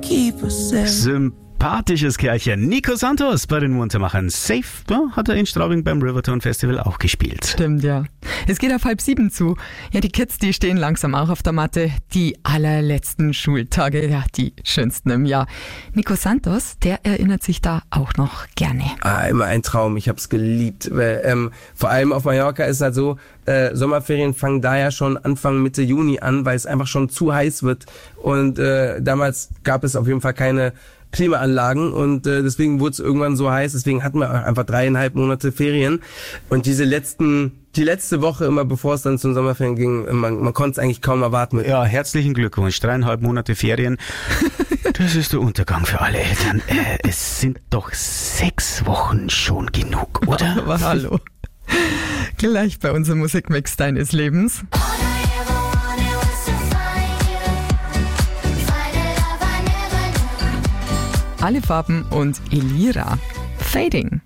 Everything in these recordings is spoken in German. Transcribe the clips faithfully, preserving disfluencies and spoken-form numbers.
keep us safe. Sympathisches Kerlchen. Nico Santos bei den Muntermachern. Safe, ja, hat er in Straubing beim Riverton Festival auch gespielt. Stimmt, ja. Es geht auf halb sieben zu. Ja, die Kids, die stehen langsam auch auf der Matte. Die allerletzten Schultage, ja, die schönsten im Jahr. Nico Santos, der erinnert sich da auch noch gerne. Ah, immer ein Traum. Ich hab's geliebt. Weil, ähm, vor allem auf Mallorca ist es halt so, äh, Sommerferien fangen da ja schon Anfang Mitte Juni an, weil es einfach schon zu heiß wird. Und äh, damals gab es auf jeden Fall keine Klimaanlagen und äh, deswegen wurde es irgendwann so heiß, deswegen hatten wir einfach dreieinhalb Monate Ferien und diese letzten, die letzte Woche immer bevor es dann zum Sommerferien ging, man, man konnte es eigentlich kaum erwarten. Ja, herzlichen Glückwunsch, dreieinhalb Monate Ferien, das ist der Untergang für alle Eltern. Äh, es sind doch sechs Wochen schon genug, oder? Aber hallo, gleich bei unserem Musikmix deines Lebens. Alle Farben und Elira. Fading.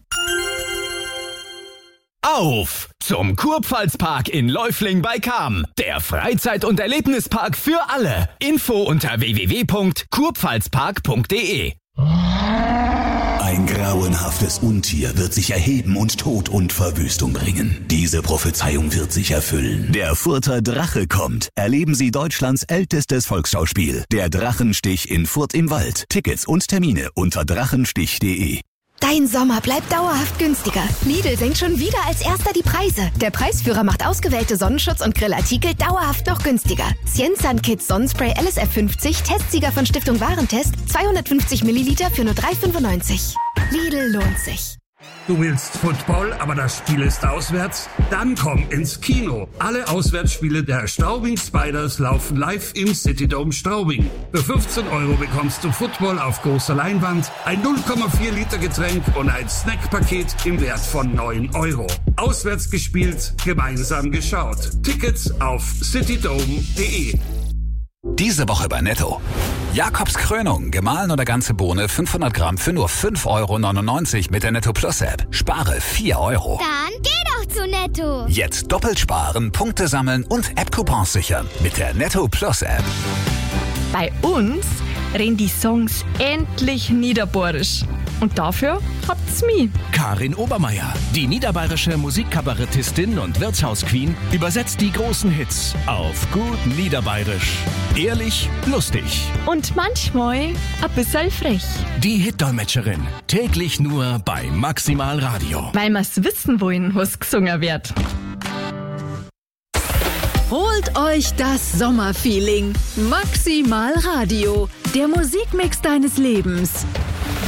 Auf zum Kurpfalzpark in Läufling bei Cham. Der Freizeit- und Erlebnispark für alle. Info unter w w w punkt kurpfalzpark punkt d e. Ein grauenhaftes Untier wird sich erheben und Tod und Verwüstung bringen. Diese Prophezeiung wird sich erfüllen. Der Furter Drache kommt. Erleben Sie Deutschlands ältestes Volksschauspiel. Der Drachenstich in Furt im Wald. Tickets und Termine unter drachenstich punkt d e. Dein Sommer bleibt dauerhaft günstiger. Lidl senkt schon wieder als erster die Preise. Der Preisführer macht ausgewählte Sonnenschutz- und Grillartikel dauerhaft noch günstiger. Cienzan Kids Sonnenspray L S F fünfzig, Testsieger von Stiftung Warentest, zweihundertfünfzig Milliliter für nur drei fünfundneunzig. Lidl lohnt sich. Du willst Football, aber das Spiel ist auswärts? Dann komm ins Kino. Alle Auswärtsspiele der Straubing Spiders laufen live im Citydome Straubing. Für fünfzehn Euro bekommst du Football auf großer Leinwand, ein null Komma vier Liter Getränk und ein Snackpaket im Wert von neun Euro. Auswärts gespielt, gemeinsam geschaut. Tickets auf citydome punkt d e. Diese Woche bei Netto. Jakobs Krönung, gemahlen oder ganze Bohne, fünfhundert Gramm für nur fünf Euro neunundneunzig mit der Netto Plus App. Spare vier Euro. Dann geh doch zu Netto. Jetzt doppelt sparen, Punkte sammeln und App-Coupons sichern mit der Netto Plus App. Bei uns reden die Songs endlich niederbayerisch. Und dafür habt's mich. Karin Obermeier, die niederbayerische Musikkabarettistin und Wirtshausqueen, übersetzt die großen Hits auf gut niederbayerisch. Ehrlich, lustig. Und manchmal ein bisschen frech. Die Hitdolmetscherin, täglich nur bei Maximal Radio. Weil wir's wissen wollen, was gesungen wird. Holt euch das Sommerfeeling. Maximal Radio, der Musikmix deines Lebens.